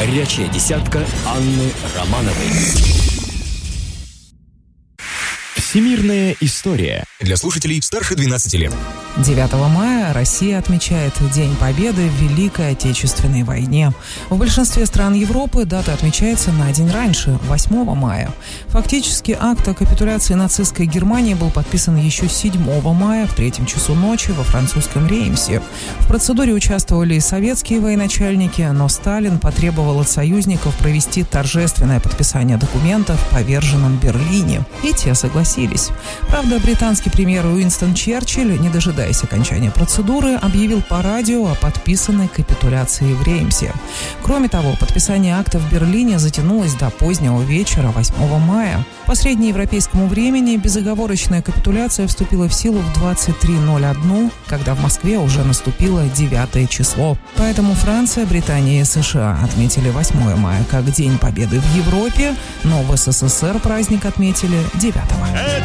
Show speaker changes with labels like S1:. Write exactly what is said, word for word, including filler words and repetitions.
S1: Горячая десятка Анны Романовой. Всемирная история. Для слушателей старше двенадцати лет.
S2: девятого мая Россия отмечает День Победы в Великой Отечественной войне. В большинстве стран Европы дата отмечается на день раньше, восьмого мая. Фактически акт о капитуляции нацистской Германии был подписан еще седьмого мая в третьем часу ночи во французском Реймсе. В процедуре участвовали и советские военачальники, но Сталин потребовал от союзников провести торжественное подписание документов в поверженном Берлине. И те согласились. Правда, британский премьер Уинстон Черчилль, не дожидаясь окончания процедуры, объявил по радио о подписанной капитуляции в Реймсе. Кроме того, подписание акта в Берлине затянулось до позднего вечера восьмого мая. По среднеевропейскому времени безоговорочная капитуляция вступила в силу в двадцать три ноль один, когда в Москве уже наступило девятое число. Поэтому Франция, Британия и США отметили восьмое мая как День Победы в Европе, но в СССР праздник отметили девятого.